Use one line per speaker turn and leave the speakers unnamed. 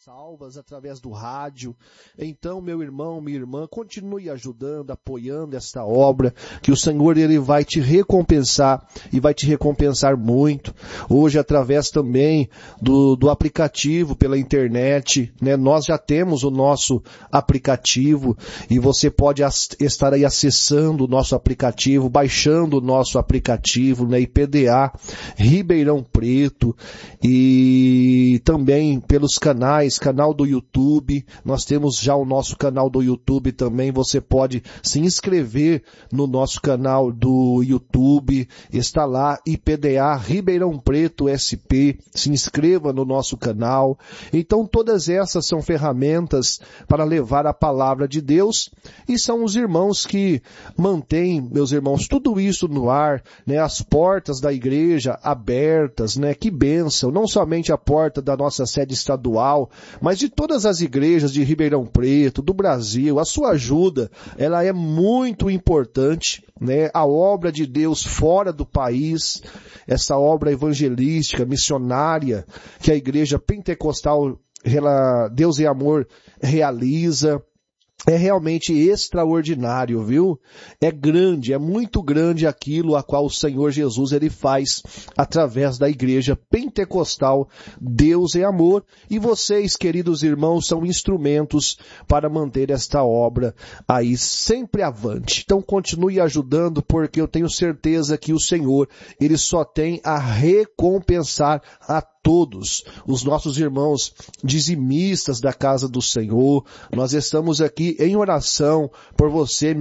salvas através do rádio. Então, meu irmão, minha irmã, continue ajudando, apoiando esta obra, que o Senhor ele vai te recompensar e vai te recompensar muito. Hoje, através também do aplicativo pela internet, né? Nós já temos o nosso aplicativo e você pode estar aí acessando o nosso aplicativo, baixando o nosso aplicativo, né? IPDA Ribeirão Preto, e também pelos canal do YouTube. Nós temos já o nosso canal do YouTube também. Você pode se inscrever no nosso canal do YouTube. Está lá, IPDA Ribeirão Preto SP. Se inscreva no nosso canal. Então todas essas são ferramentas para levar a palavra de Deus, e são os irmãos que mantêm, meus irmãos, tudo isso no ar, né? As portas da igreja abertas, né? Que bênção! Não somente a porta da nossa sede estadual, mas de todas as igrejas de Ribeirão Preto, do Brasil. A sua ajuda, ela é muito importante, né? A obra de Deus fora do país, essa obra evangelística, missionária, que a igreja pentecostal Deus e Amor realiza, é realmente extraordinário, viu? É grande, é muito grande aquilo a qual o Senhor Jesus ele faz através da igreja pentecostal Deus é Amor, e vocês, queridos irmãos, são instrumentos para manter esta obra aí sempre avante. Então continue ajudando, porque eu tenho certeza que o Senhor ele só tem a recompensar a todos os nossos irmãos dizimistas da casa do Senhor. Nós estamos aqui em oração por você,